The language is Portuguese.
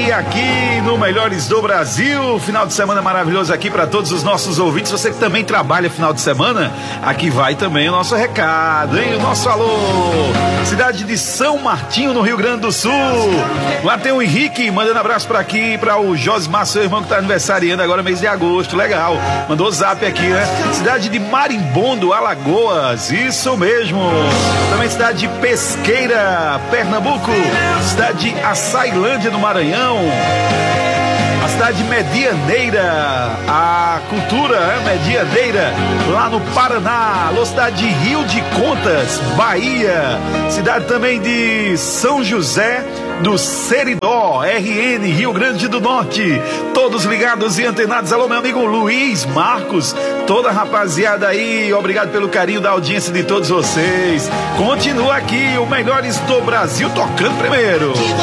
E aqui no Melhores do Brasil, final de semana maravilhoso aqui para todos os nossos ouvintes. Você que também trabalha final de semana, aqui vai também o nosso recado, hein? O nosso alô. Cidade de São Martinho, no Rio Grande do Sul. Lá tem o Henrique, mandando abraço para aqui, para o Josimar, seu irmão que tá aniversariando agora mês de agosto. Legal. Mandou zap aqui, né? Cidade de Marimbondo, Alagoas. Isso mesmo. Também cidade de Pesqueira, Pernambuco. Cidade de Açailândia, no Maranhão. A cidade de Medianeira, a cultura Medianeira, lá no Paraná. Alô, cidade de Rio de Contas, Bahia. Cidade também de São José do Seridó, RN, Rio Grande do Norte. Todos ligados e antenados. Alô, meu amigo Luiz Marcos, toda a rapaziada aí, obrigado pelo carinho da audiência de todos vocês. Continua aqui o Melhores do Brasil tocando primeiro.